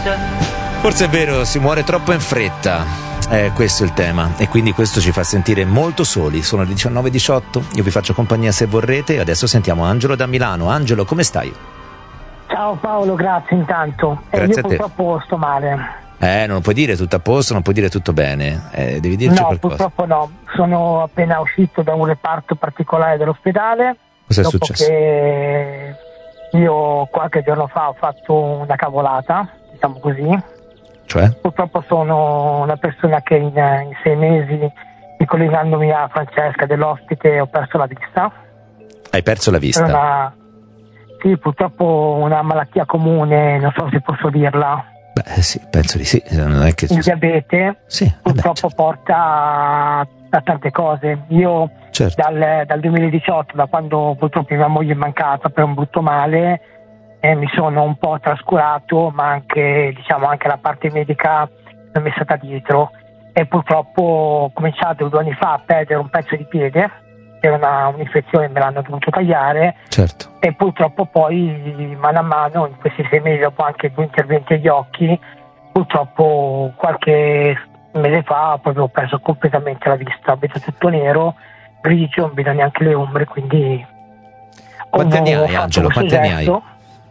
Forse è vero, si muore troppo in fretta. Questo è il tema, e quindi questo ci fa sentire molto soli. Sono le 19:18, io vi faccio compagnia se vorrete. Adesso sentiamo Angelo da Milano. Angelo, come stai? Ciao Paolo, grazie intanto. Grazie io a te. Purtroppo sto male. Non puoi dire tutto a posto, non puoi dire tutto bene, devi dirci qualcosa. Purtroppo no, sono appena uscito da un reparto particolare dell'ospedale. Cos'è dopo successo? Che io qualche giorno fa ho fatto una cavolata, diciamo così. Cioè? Purtroppo sono una persona che in 6 mesi, ricollegandomi a Francesca dell'ospite, ho perso la vista. Hai perso la vista? Sì, purtroppo una malattia comune, non so se posso dirla. Beh sì, penso di sì. Non è che Il diabete purtroppo certo. porta a tante cose. Io certo. dal 2018, da quando purtroppo mia moglie è mancata per un brutto male, mi sono un po' trascurato, ma anche la parte medica non mi è stata dietro, e purtroppo ho cominciato 2 anni fa a perdere un pezzo di piede per un'infezione, me l'hanno dovuto tagliare. Certo. E purtroppo poi mano a mano in questi 6 mesi, dopo anche 2 interventi agli occhi, purtroppo qualche mese fa proprio ho perso completamente la vista, vedo tutto nero, grigio, non vedo neanche le ombre, quindi quanti anni hai, Angelo? Quanti anni hai?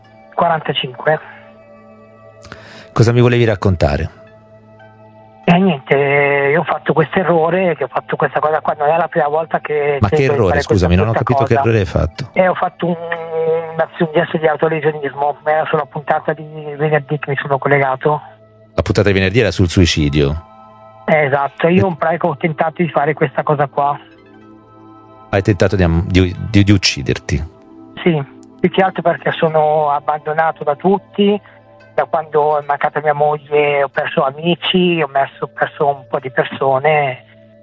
45. Cosa mi volevi raccontare? Niente, io ho fatto questo errore, che ho fatto questa cosa qua, non è la prima volta che... Ma che errore, scusami, non ho capito cosa. Che errore hai fatto. Ho fatto un gesto di autolesionismo, era sulla puntata di venerdì che mi sono collegato. La puntata di venerdì era sul suicidio? Esatto, io in pratica ho tentato di fare questa cosa qua. Hai tentato di ucciderti? Sì, più che altro perché sono abbandonato da tutti. Da quando è mancata mia moglie ho perso amici, ho perso un po' di persone,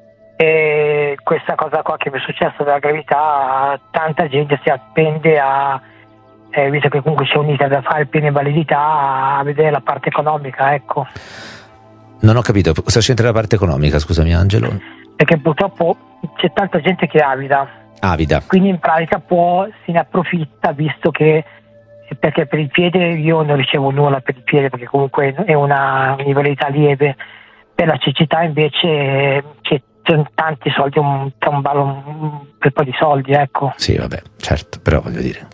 e questa cosa qua che mi è successa della gravità, tanta gente si appende a, visto che comunque c'è un'iter da fare piena validità, a vedere la parte economica, ecco. Non ho capito, cosa c'entra la parte economica, scusami Angelo? Perché purtroppo c'è tanta gente che è avida. Quindi in pratica se ne approfitta, visto che, perché per il piede io non ricevo nulla per il piede, perché comunque è una invalidità lieve. Per la cecità invece c'è tanti soldi, un bel po' di soldi, ecco. Sì, vabbè, certo, però voglio dire.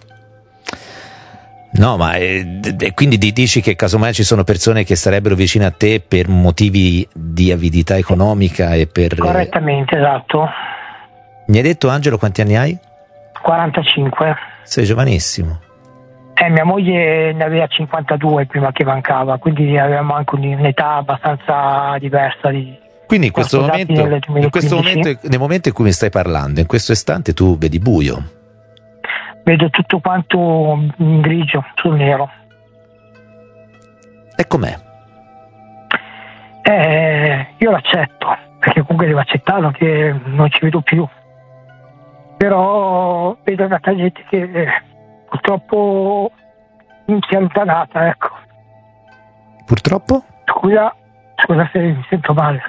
No, ma quindi dici che casomai ci sono persone che sarebbero vicine a te per motivi di avidità economica e per... Correttamente, esatto. Mi hai detto, Angelo, quanti anni hai? 45. Sei giovanissimo. Mia moglie ne aveva 52 prima che mancava, quindi avevamo anche un'età abbastanza diversa. Quindi in questo momento, nel momento in cui mi stai parlando, in questo istante tu vedi buio? Vedo tutto quanto in grigio sul nero. E com'è? Io l'accetto, perché comunque devo accettarlo che non ci vedo più. Però vedo tanta gente che purtroppo si è allontanata, ecco. Purtroppo? Scusa se mi sento male.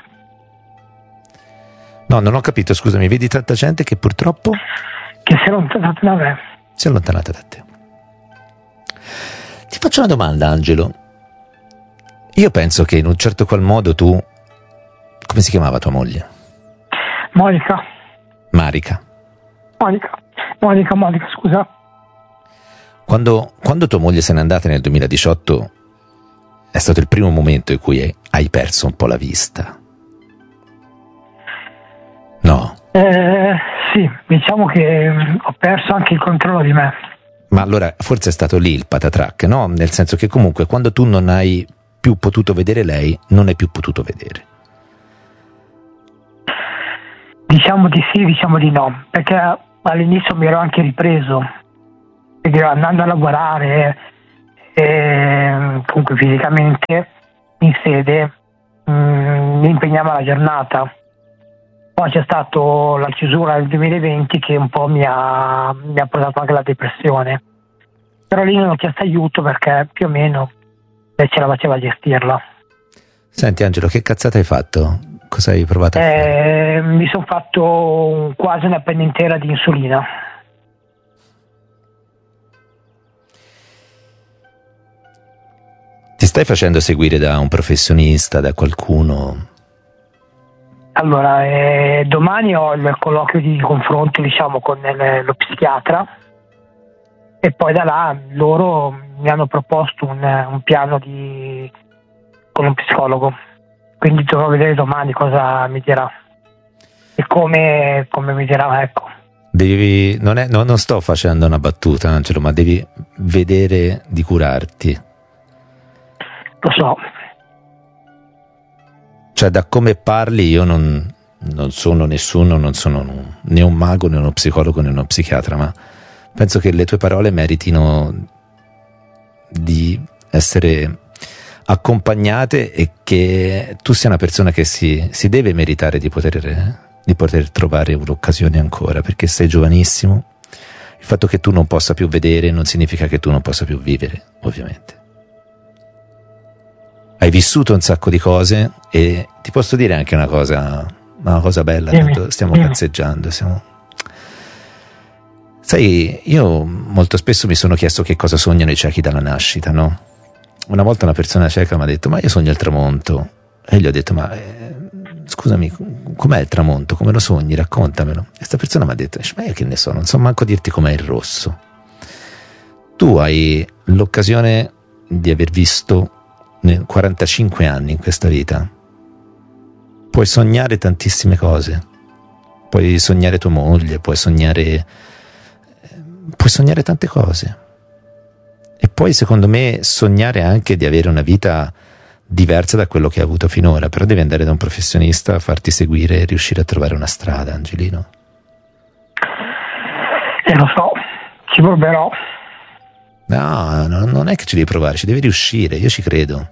No, non ho capito, scusami, vedi tanta gente che purtroppo... Che si è allontanata da me. Si è allontanata da te. Ti faccio una domanda, Angelo. Io penso che in un certo qual modo tu... Come si chiamava tua moglie? Monica, scusa. Quando tua moglie se n'è andata nel 2018 è stato il primo momento in cui hai perso un po' la vista. No? Sì, diciamo che ho perso anche il controllo di me. Ma allora forse è stato lì il patatrac, no? Nel senso che comunque quando tu non hai più potuto vedere lei, non hai più potuto vedere. Diciamo di sì, diciamo di no, perché all'inizio mi ero anche ripreso, perché andando a lavorare comunque fisicamente in sede mi impegnava la giornata. Poi c'è stato la chiusura del 2020 che un po' mi ha portato anche alla depressione, però lì non ho chiesto aiuto perché più o meno ce la faceva a gestirla. Senti Angelo, che cazzata hai fatto? Cosa hai provato a fare? Mi sono fatto quasi una penna intera di insulina. stai facendo seguire da un professionista, da qualcuno? Allora, domani ho il colloquio di confronto, diciamo, con lo psichiatra, e poi da là loro mi hanno proposto un piano con un psicologo, quindi dovrò vedere domani cosa mi dirà e come mi dirà, ecco. Non sto facendo una battuta, Angelo, ma devi vedere di curarti. Lo so. Cioè, da come parli, io non sono nessuno, non sono né un mago, né uno psicologo, né uno psichiatra, ma penso che le tue parole meritino di essere accompagnate e che tu sia una persona che si deve meritare di poter trovare un'occasione ancora, perché sei giovanissimo. Il fatto che tu non possa più vedere non significa che tu non possa più vivere, ovviamente. Hai vissuto un sacco di cose e ti posso dire anche una cosa bella, tanto stiamo cazzeggiando, Sai, io molto spesso mi sono chiesto che cosa sognano i ciechi dalla nascita, no? Una volta una persona cieca mi ha detto: ma io sogno il tramonto. E gli ho detto: ma scusami, com'è il tramonto? Come lo sogni? Raccontamelo. E questa persona mi ha detto: ma io che ne so, non so manco dirti com'è il rosso. Tu hai l'occasione di aver visto 45 anni in questa vita. Puoi sognare tantissime cose, puoi sognare tua moglie, puoi sognare tante cose, e poi secondo me sognare anche di avere una vita diversa da quello che hai avuto finora, però devi andare da un professionista, farti seguire e riuscire a trovare una strada, Angelino. Lo so, ci proverò. No, non è che ci devi provare, ci devi riuscire, io ci credo.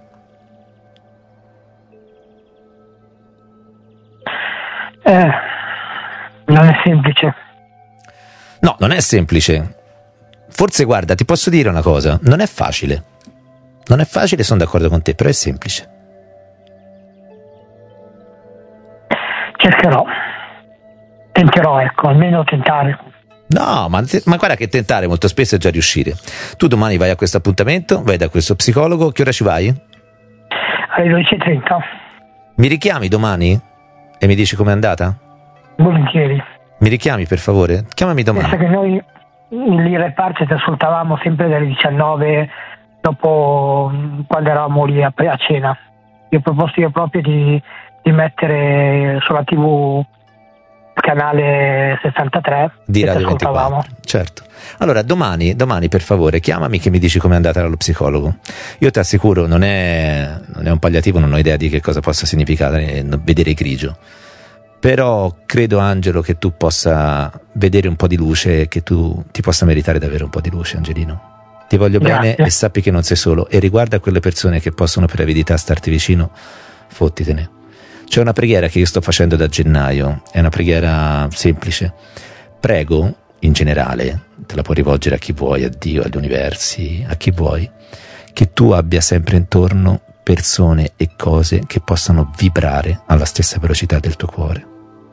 Non è semplice. No, non è semplice. Forse, guarda, ti posso dire una cosa, non è facile. Non è facile, sono d'accordo con te, però è semplice. Cercherò. Tenterò, ecco, almeno tentare. No, ma guarda che tentare molto spesso è già riuscire. Tu domani vai a questo appuntamento, vai da questo psicologo, che ora ci vai? Alle 12:30. Mi richiami domani? E mi dici com'è andata? Volentieri. Mi richiami per favore? Chiamami domani. Pensa che noi lì in reparto ci ascoltavamo sempre dalle 19, dopo, quando eravamo lì a cena. Io ho proposto proprio di mettere sulla TV il canale 63 di Radio 24. Certo. Allora domani per favore chiamami, che mi dici com'è andata dallo psicologo. Io ti assicuro, non è un palliativo, non ho idea di che cosa possa significare vedere grigio, però credo, Angelo, che tu possa vedere un po' di luce, che tu ti possa meritare di avere un po' di luce, Angelino. Ti voglio bene e sappi che non sei solo, e riguardo a quelle persone che possono per avidità starti vicino, fottitene. C'è una preghiera che io sto facendo da gennaio, è una preghiera semplice. Prego, in generale, te la puoi rivolgere a chi vuoi, a Dio, agli universi, a chi vuoi, che tu abbia sempre intorno persone e cose che possano vibrare alla stessa velocità del tuo cuore.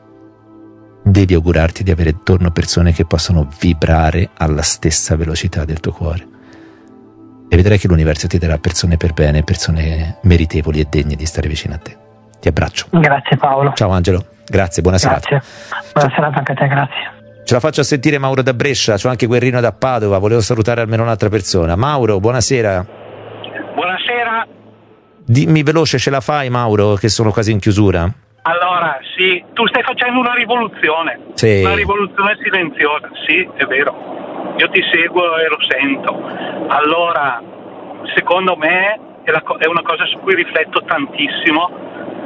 Devi augurarti di avere intorno persone che possano vibrare alla stessa velocità del tuo cuore, e vedrai che l'universo ti darà persone per bene, persone meritevoli e degne di stare vicino a te. Ti abbraccio. Grazie Paolo. Ciao Angelo, grazie, buona serata. Buona serata anche a te, grazie. Ce la faccio a sentire Mauro da Brescia, c'ho anche Guerrino da Padova, volevo salutare almeno un'altra persona. Mauro, buonasera. Buonasera. Dimmi veloce, ce la fai Mauro, che sono quasi in chiusura? Allora, sì, tu stai facendo una rivoluzione. Sì. Una rivoluzione silenziosa, sì, è vero. Io ti seguo e lo sento. Allora, secondo me è una cosa su cui rifletto tantissimo.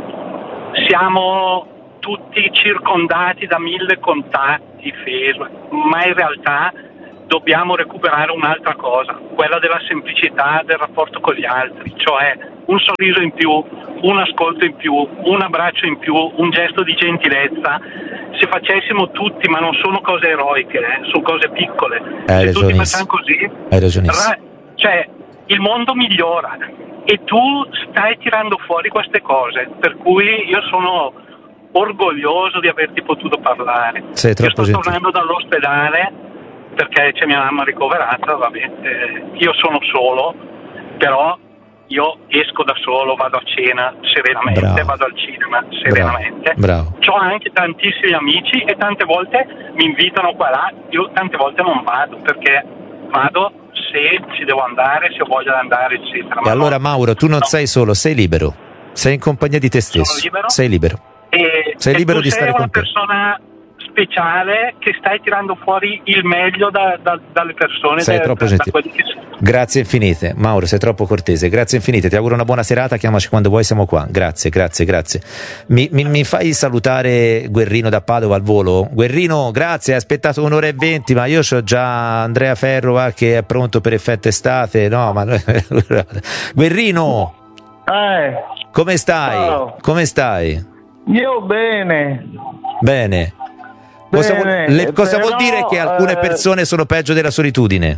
Siamo tutti circondati da 1000 contatti, Facebook, ma in realtà dobbiamo recuperare un'altra cosa, quella della semplicità del rapporto con gli altri, cioè un sorriso in più, un ascolto in più, un abbraccio in più, un gesto di gentilezza. Se facessimo tutti, ma non sono cose eroiche, sono cose piccole. Se tutti facciamo così, hai ragionissimo. Cioè il mondo migliora, e tu stai tirando fuori queste cose, per cui io sono orgoglioso di averti potuto parlare. Sei troppo io sto gentile. tornando dall'ospedale perché c'è mia mamma ricoverata, vabbè, io sono solo, però io esco da solo, vado a cena serenamente, Bravo. vado al cinema serenamente. Bravo. Ho anche tantissimi amici e tante volte mi invitano qua là, io tante volte non vado perché vado se ci devo andare, se ho voglia di andare, eccetera. E allora Mauro, tu non sei solo, sei libero, sei in compagnia di te stesso. Sono libero? Sei libero. Sei libero di stare con te. Sei una persona speciale che stai tirando fuori il meglio dalle persone. Sei troppo gentile. Grazie infinite, Mauro, sei troppo cortese. Grazie infinite, ti auguro una buona serata, chiamaci quando vuoi, siamo qua. Grazie. Mi fai salutare Guerrino da Padova al volo? Guerrino, grazie, hai aspettato 1 ora e 20, ma io c'ho già Andrea Ferro che è pronto per effetto estate. No, ma Guerrino, come stai? Ciao. Come stai? Io bene. Bene. Cosa vuol dire che alcune persone sono peggio della solitudine?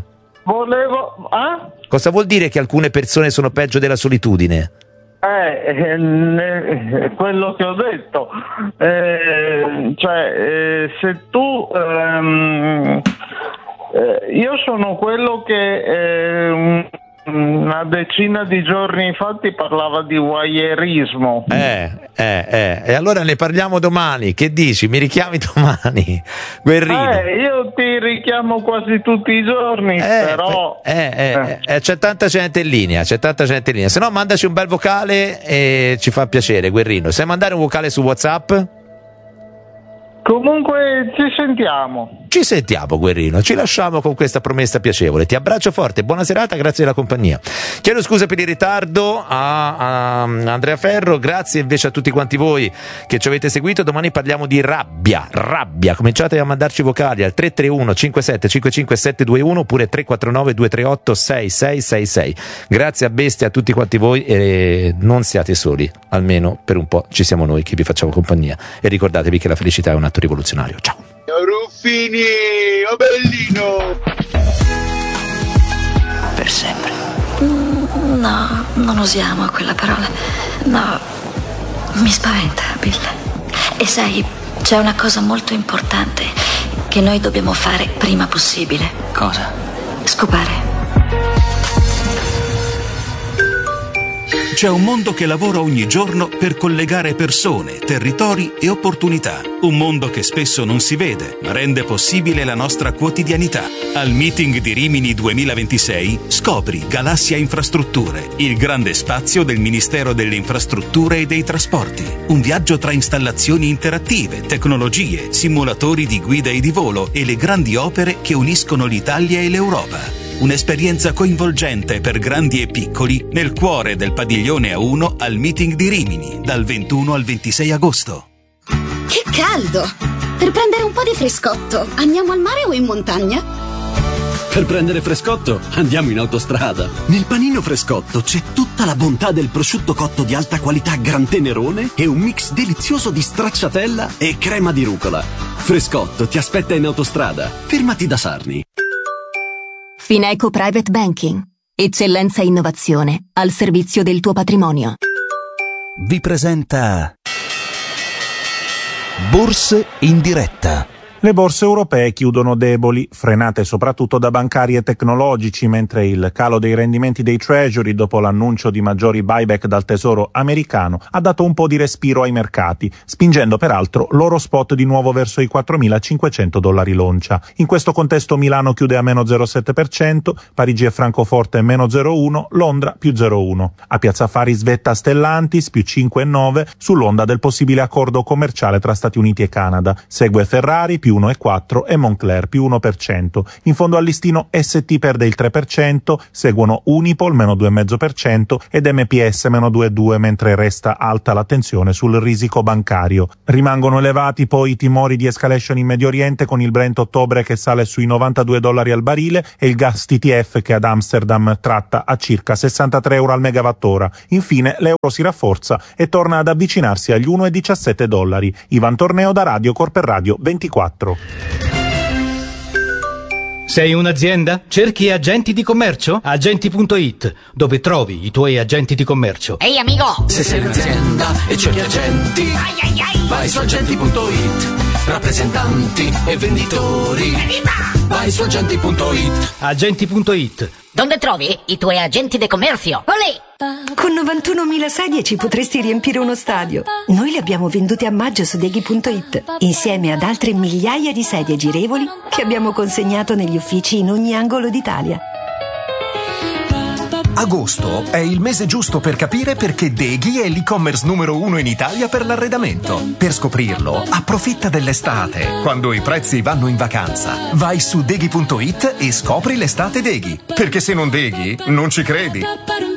Cosa vuol dire che alcune persone sono peggio della solitudine? Quello che ho detto. Se tu io sono quello che una decina di giorni fa ti parlava di voyeurismo. E allora ne parliamo domani. Che dici? Mi richiami domani, Guerrino? Io ti richiamo quasi tutti i giorni, però c'è tanta gente in linea, se no mandaci un bel vocale e ci fa piacere, Guerrino. Sai mandare un vocale su WhatsApp? Comunque ci sentiamo, Guerrino, ci lasciamo con questa promessa piacevole. Ti abbraccio forte, buona serata, grazie della compagnia. Chiedo scusa per il ritardo a Andrea Ferro, grazie invece a tutti quanti voi che ci avete seguito. Domani parliamo di rabbia. Cominciate a mandarci vocali al 331 57 55 721 oppure 349 238 6666. Grazie a bestia a tutti quanti voi e non siate soli, almeno per un po' ci siamo noi che vi facciamo compagnia, e ricordatevi che la felicità è un atto rivoluzionario. Ciao Ruffini, oh bellino! Per sempre. No, non usiamo quella parola. No, mi spaventa, Bill. E sai, c'è una cosa molto importante che noi dobbiamo fare prima possibile. Cosa? Scopare. C'è un mondo che lavora ogni giorno per collegare persone, territori e opportunità. Un mondo che spesso non si vede, ma rende possibile la nostra quotidianità. Al Meeting di Rimini 2026 scopri Galassia Infrastrutture, il grande spazio del Ministero delle Infrastrutture e dei Trasporti. Un viaggio tra installazioni interattive, tecnologie, simulatori di guida e di volo e le grandi opere che uniscono l'Italia e l'Europa. Un'esperienza coinvolgente per grandi e piccoli nel cuore del padiglione A1 al Meeting di Rimini, dal 21 al 26 agosto. Che caldo! Per prendere un po' di frescotto, andiamo al mare o in montagna? Per prendere frescotto, andiamo in autostrada. Nel panino frescotto c'è tutta la bontà del prosciutto cotto di alta qualità Gran Tenerone e un mix delizioso di stracciatella e crema di rucola. Frescotto ti aspetta in autostrada. Fermati da Sarni. Fineco Private Banking. Eccellenza e innovazione al servizio del tuo patrimonio. Vi presenta Borse in diretta. Le borse europee chiudono deboli, frenate soprattutto da bancari e tecnologici, mentre il calo dei rendimenti dei treasury dopo l'annuncio di maggiori buyback dal tesoro americano ha dato un po' di respiro ai mercati, spingendo peraltro l'oro spot di nuovo verso i $4.500 l'oncia. In questo contesto Milano chiude a meno 0,7%, Parigi e Francoforte meno 0,1%, Londra più 0,1%. A Piazza Affari svetta Stellantis più 5,9% sull'onda del possibile accordo commerciale tra Stati Uniti e Canada. Segue Ferrari più 1,4% e Moncler più 1%. In fondo al listino ST perde il 3%, seguono Unipol meno 2,5% ed MPS meno 2,2%, mentre resta alta l'attenzione sul risico bancario. Rimangono elevati poi i timori di escalation in Medio Oriente, con il Brent ottobre che sale sui $92 al barile e il gas TTF che ad Amsterdam tratta a circa €63 al megawattora. Infine l'euro si rafforza e torna ad avvicinarsi agli $1,17. Ivan Torneo da Radio Corper Radio 24. Sei un'azienda? Cerchi agenti di commercio? Agenti.it, dove trovi i tuoi agenti di commercio. Ehi amico! Se sei un'azienda e cerchi agenti, vai su agenti.it. Rappresentanti e venditori, vai su agenti.it. Agenti.it, dove trovi i tuoi agenti di commercio. Olè! Con 91.000 sedie ci potresti riempire uno stadio. Noi le abbiamo vendute a maggio su Deghi.it, insieme ad altre migliaia di sedie girevoli che abbiamo consegnato negli uffici in ogni angolo d'Italia. Agosto è il mese giusto per capire perché Deghi è l'e-commerce numero 1 in Italia per l'arredamento. Per scoprirlo, approfitta dell'estate, quando i prezzi vanno in vacanza. Vai su Deghi.it e scopri l'estate Deghi. Perché se non Deghi, non ci credi.